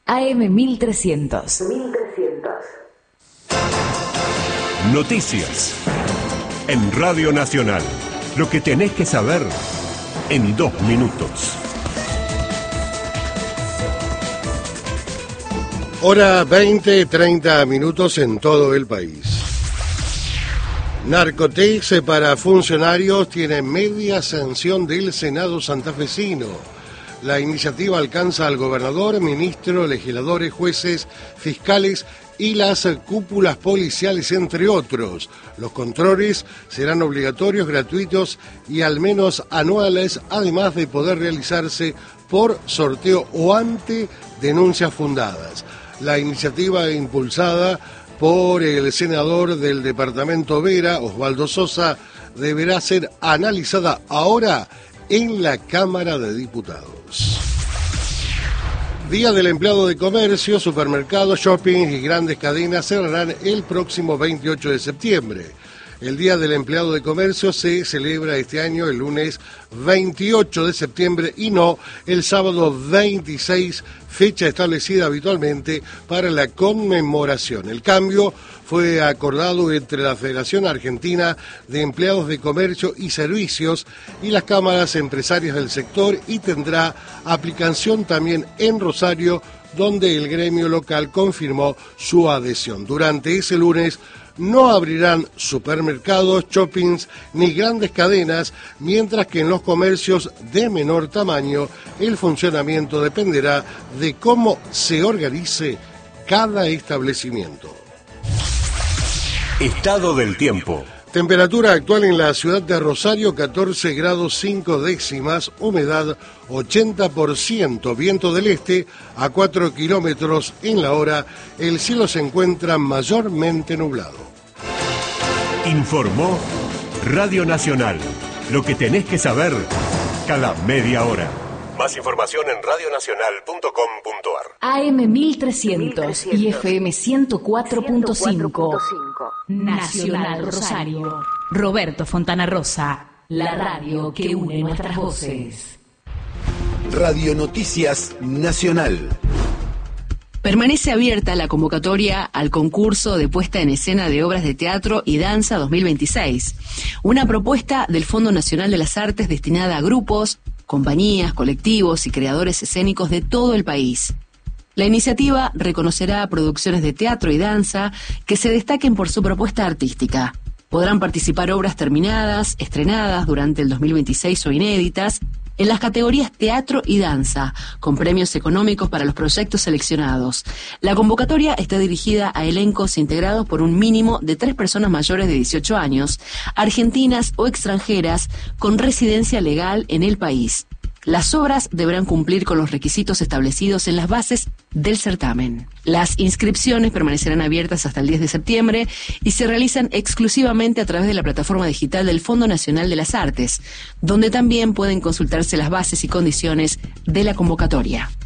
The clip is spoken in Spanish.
AM 1300. Noticias. En Radio Nacional. Lo que tenés que saber en 2 minutos. Hora 20:30 minutos en todo el país. Narcotex para funcionarios tiene media sanción del Senado santafesino. La iniciativa alcanza al gobernador, ministro, legisladores, jueces, fiscales y las cúpulas policiales, entre otros. Los controles serán obligatorios, gratuitos y al menos anuales, además de poder realizarse por sorteo o ante denuncias fundadas. La iniciativa impulsada por el senador del departamento Vera, Osvaldo Sosa, deberá ser analizada ahora en la Cámara de Diputados. Día del Empleado de Comercio, supermercados, shopping y grandes cadenas cerrarán el próximo 28 de septiembre. El Día del Empleado de Comercio se celebra este año el lunes 28 de septiembre y no el sábado 26, fecha establecida habitualmente para la conmemoración. El cambio fue acordado entre la Federación Argentina de Empleados de Comercio y Servicios y las cámaras empresarias del sector y tendrá aplicación también en Rosario, donde el gremio local confirmó su adhesión. Durante ese lunes no abrirán supermercados, shoppings ni grandes cadenas, mientras que en los comercios de menor tamaño el funcionamiento dependerá de cómo se organice cada establecimiento. Estado del tiempo. Temperatura actual en la ciudad de Rosario, 14 grados 5 décimas, humedad 80%, viento del este a 4 kilómetros en la hora, el cielo se encuentra mayormente nublado. Informó Radio Nacional. Lo que tenés que saber cada media hora. Más información en radionacional.com.ar. AM 1300 y FM 104.5. Nacional Rosario. Roberto Fontana Rosa. La radio que une nuestras voces. Radio Noticias Nacional. Permanece abierta la convocatoria al concurso de puesta en escena de obras de teatro y danza 2026, una propuesta del Fondo Nacional de las Artes destinada a grupos, compañías, colectivos y creadores escénicos de todo el país. La iniciativa reconocerá producciones de teatro y danza que se destaquen por su propuesta artística. Podrán participar obras terminadas, estrenadas durante el 2026 o inéditas, en las categorías teatro y danza, con premios económicos para los proyectos seleccionados. La convocatoria está dirigida a elencos integrados por un mínimo de 3 personas mayores de 18 años, argentinas o extranjeras, con residencia legal en el país. Las obras deberán cumplir con los requisitos establecidos en las bases del certamen. Las inscripciones permanecerán abiertas hasta el 10 de septiembre y se realizan exclusivamente a través de la plataforma digital del Fondo Nacional de las Artes, donde también pueden consultarse las bases y condiciones de la convocatoria.